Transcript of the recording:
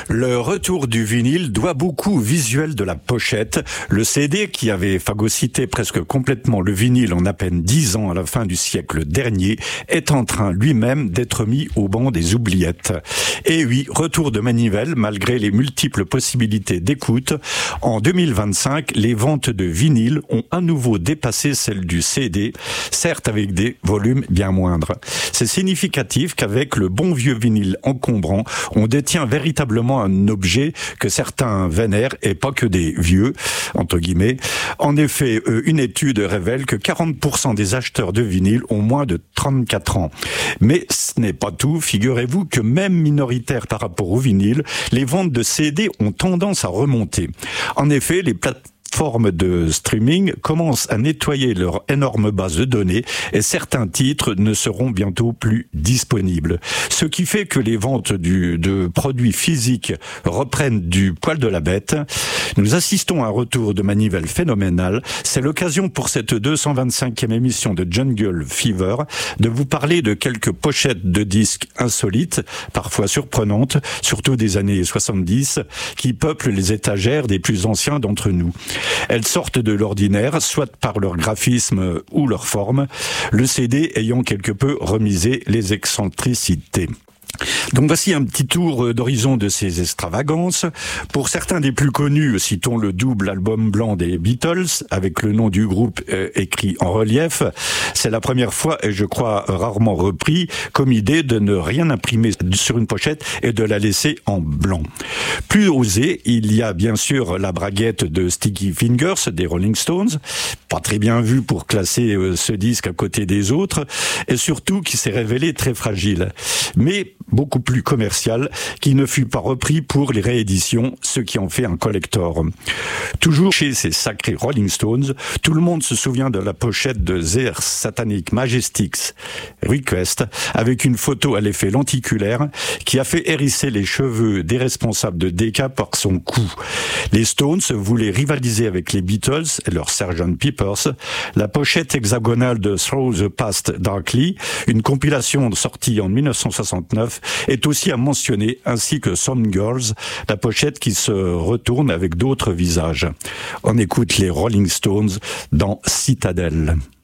Le retour du vinyle doit beaucoup au visuel de la pochette. Le CD, qui avait phagocyté presque complètement le vinyle en à peine 10 ans à la fin du siècle dernier, est en train lui-même d'être mis au banc des oubliettes. Et oui, retour de manivelle, malgré les multiples possibilités d'écoute. En 2025, les ventes de vinyle ont à nouveau dépassé celles du CD, certes avec des volumes bien moindres. C'est significatif qu'avec le bon vieux vinyle encombrant, on détient véritablement un objet que certains vénèrent, et pas que des vieux, entre guillemets. En effet, une étude révèle que 40% des acheteurs de vinyle ont moins de 34 ans. Mais ce n'est pas tout. Figurez-vous que même minoritaires par rapport au vinyle, les ventes de CD ont tendance à remonter. En effet, les plateformes de streaming commencent à nettoyer leur énorme base de données et certains titres ne seront bientôt plus disponibles. Ce qui fait que les ventes de produits physiques reprennent du poil de la bête. Nous assistons à un retour de manivelle phénoménal. C'est l'occasion pour cette 225e émission de Jungle Fever de vous parler de quelques pochettes de disques insolites, parfois surprenantes, surtout des années 70, qui peuplent les étagères des plus anciens d'entre nous. Elles sortent de l'ordinaire, soit par leur graphisme ou leur forme, le CD ayant quelque peu remisé les excentricités. Donc voici un petit tour d'horizon de ces extravagances. Pour certains des plus connus, citons le double album blanc des Beatles, avec le nom du groupe écrit en relief. C'est la première fois, et je crois rarement repris, comme idée de ne rien imprimer sur une pochette et de la laisser en blanc. Plus osé, il y a bien sûr la braguette de Sticky Fingers des Rolling Stones, pas très bien vu pour classer ce disque à côté des autres, et surtout qui s'est révélé très fragile. Mais beaucoup plus commercial, qui ne fut pas repris pour les rééditions, ce qui en fait un collector. Toujours chez ces sacrés Rolling Stones, tout le monde se souvient de la pochette de Their Satanic Majestics Request, avec une photo à l'effet lenticulaire, qui a fait hérisser les cheveux des responsables de Decca par son cou. Les Stones voulaient rivaliser avec les Beatles et leur Sgt. Pepper's. La pochette hexagonale de Through the Past Darkly, une compilation sortie en 1969, est aussi à mentionner, ainsi que Some Girls, la pochette qui se retourne avec d'autres visages. On écoute les Rolling Stones dans Citadel.